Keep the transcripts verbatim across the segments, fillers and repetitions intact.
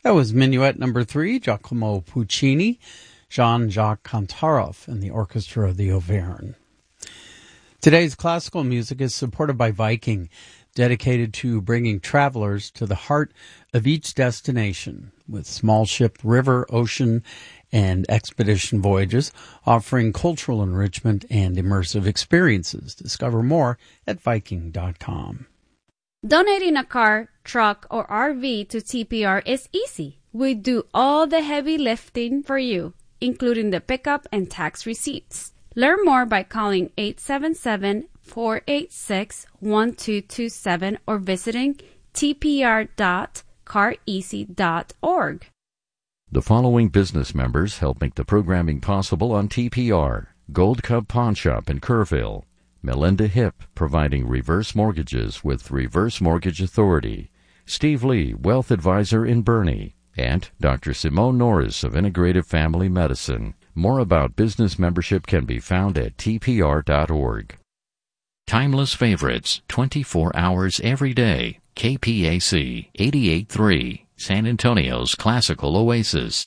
That was Minuet number three, Giacomo Puccini, Jean-Jacques Kantaroff, and the Orchestra of the Auvergne. Today's classical music is supported by Viking, dedicated to bringing travelers to the heart of each destination, with small ship, river, ocean, and expedition voyages, offering cultural enrichment and immersive experiences. Discover more at Viking dot com. Donating a car, truck, or R V to T P R is easy. We do all the heavy lifting for you, including the pickup and tax receipts. Learn more by calling eight seven seven, four eight six, one two two seven or visiting t p r dot car easy dot org. The following business members help make the programming possible on T P R: Gold Cub Pawn Shop in Kerrville, Melinda Hip, providing reverse mortgages with Reverse Mortgage Authority, Steve Lee, Wealth Advisor in Bernie, and Doctor Simone Norris of Integrative Family Medicine. More about business membership can be found at t p r dot org. Timeless favorites, twenty-four hours every day. K P A C eighty-eight point three, San Antonio's classical oasis.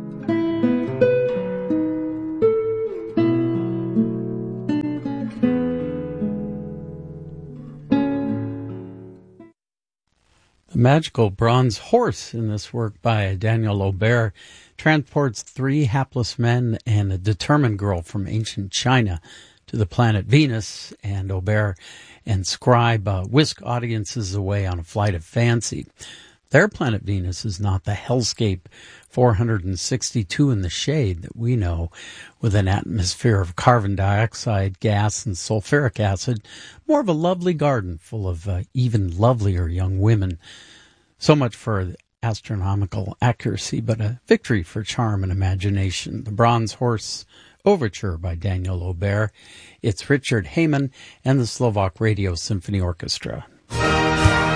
The magical bronze horse in this work by Daniel Aubert transports three hapless men and a determined girl from ancient China to the planet Venus, and Aubert and Scribe uh, whisk audiences away on a flight of fancy. Their planet Venus is not the hellscape four hundred sixty-two in the shade that we know, with an atmosphere of carbon dioxide gas and sulfuric acid, more of a lovely garden full of uh, even lovelier young women. So much for astronomical accuracy, but a victory for charm and imagination. The Bronze Horse Overture by Daniel Aubert. It's Richard Heyman and the Slovak Radio Symphony Orchestra.